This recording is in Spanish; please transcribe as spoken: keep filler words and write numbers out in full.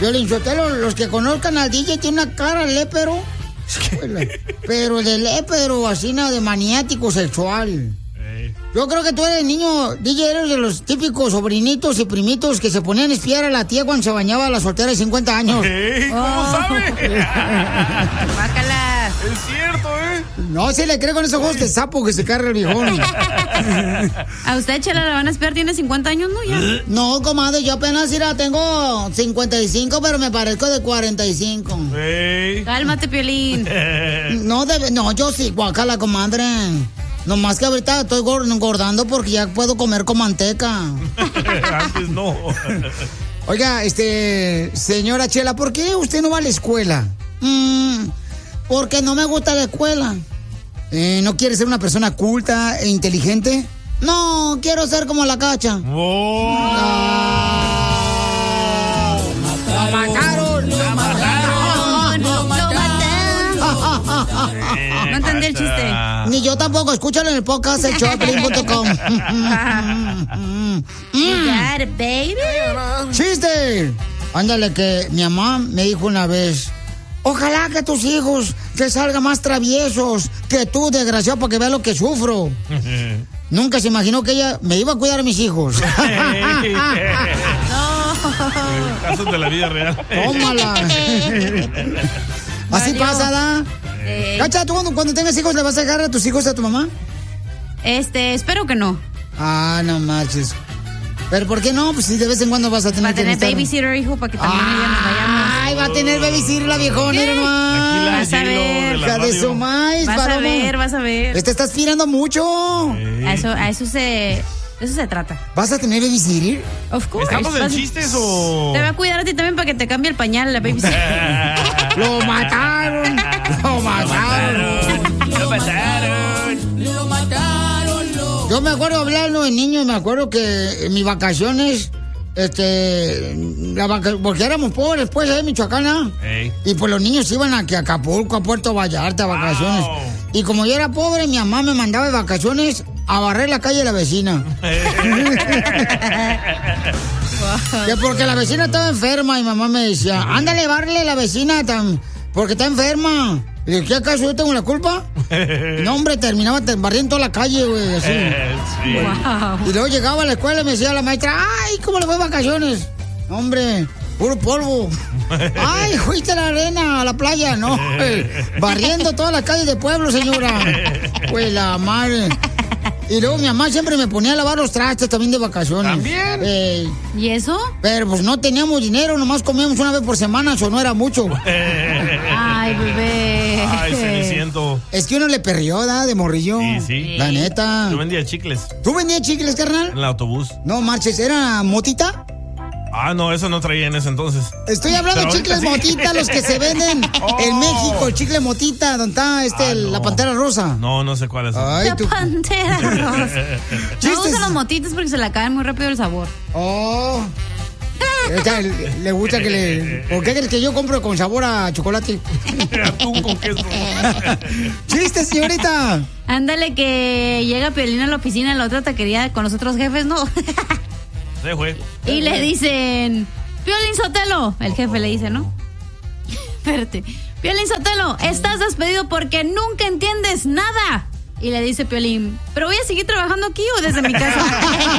Piolín Sotelo, los que conozcan al D J tiene una cara lépero. Pero de lépero, así, ¿no? De maniático sexual. Yo creo que tú eres niño, D J, eres de los típicos sobrinitos y primitos que se ponían a espiar a la tía cuando se bañaba a la soltera de cincuenta años. ¿Eh? ¿Cómo oh. sabe? Bácala. Es cierto, ¿eh? No se le cree con esos ojos de sapo que se carga el viejón. A usted, Chela, la van a espiar, tiene cincuenta años, ¿no? Ya. No, comadre, yo apenas ya tengo cincuenta y cinco, pero me parezco de cuarenta y cinco. Hey. Cálmate, Piolín. No, debe, no, yo sí, guacala, comadre. Nomás que ahorita estoy engordando porque ya puedo comer con manteca. Antes no. Oiga, este, señora Chela, ¿por qué usted no va a la escuela? Mm, porque no me gusta la escuela. Eh, ¿No quiere ser una persona culta e inteligente? No, quiero ser como la Cacha. Oh. Ah, ¡Lo mataron! ¡Lo mataron! ¡Lo mataron! No entendí el chiste. Ni yo tampoco. Escúchalo en el podcast el show de Piolín punto com. You got it, baby. ¡Chiste! Ándale, que mi mamá me dijo una vez: ojalá que tus hijos te salgan más traviesos que tú, desgraciado, para que veas lo que sufro. Nunca se imaginó que ella me iba a cuidar a mis hijos. No. Casos de la vida real. Tómala. Así pasa, ¿da? Eh. Cacha, ¿tú cuando, cuando tengas hijos le vas a dejar a tus hijos a tu mamá? Este, espero que no. Ah, no marches. ¿Pero por qué no? Pues si de vez en cuando vas a tener Va a tener que babysitter, hijo, para que también ella nos vayamos. Ay, va a tener babysitter la viejona, mira nomás. Vas a ver. Hija de su maíz, Vas a ver, vas a ver. Te estás tirando mucho. Sí. A eso, a eso se... Eso se trata. ¿Vas a tener babysitter? Of course. ¿Estamos en chistes o...? Te va a cuidar a ti también para que te cambie el pañal la babysitter. ¡Lo mataron! ¡Lo mataron! ¡Lo mataron! ¡Lo mataron! Lo... Yo me acuerdo hablando de niño, me acuerdo que en mis vacaciones, este, la vaca... porque éramos pobres, pues, en Michoacana. Hey. Y pues los niños iban a, que a Acapulco, a Puerto Vallarta, a vacaciones. Wow. Y como yo era pobre, mi mamá me mandaba de vacaciones a barrer la calle de la vecina. Wow. Que porque la vecina estaba enferma y mamá me decía, ándale, bárrele a la vecina tan, porque está enferma. Y dije, ¿qué acaso yo tengo la culpa? No, hombre, terminaba barriendo toda la calle, güey, así. Sí. Wow. Y luego llegaba a la escuela y me decía la maestra, ay, ¿cómo le fue de vacaciones? Hombre, puro polvo. Ay, fuiste a la arena, a la playa, no, barriendo todas las calles de pueblo, señora. Pues la madre. Y luego mi mamá siempre me ponía a lavar los trastes también de vacaciones. ¿También? Eh, ¿Y eso? Pero pues no teníamos dinero, nomás comíamos una vez por semana, eso no era mucho. Ay, bebé. Ay, Ceniciento. Es que uno le perrió, ¿da? De morrillo. Sí, sí. La neta. Yo vendía chicles. ¿Tú vendías chicles, carnal? En el autobús. No marches, ¿era motita? Ah, no, eso no traía en ese entonces. Estoy hablando de chicles sí. Motita, los que se venden oh. en México, el chicle Motita, donde está este, ah, no. la Pantera Rosa. No, no sé cuál es. Ay, la tú... Pantera Rosa. No usan los motitos porque se le acaban muy rápido el sabor. Oh. Ella, le, le gusta que le... ¿Por qué crees que yo compro con sabor a chocolate? Atún con queso. ¡Chiste, señorita! Ándale, que llega Piolín a la oficina en la otra taquería con los otros jefes, ¿no? Se fue. Y le dicen, Piolín Sotelo, el jefe le dice, ¿no? Espérate. Piolín Sotelo, estás despedido porque nunca entiendes nada. Y le dice Piolín, ¿pero voy a seguir trabajando aquí o desde mi casa?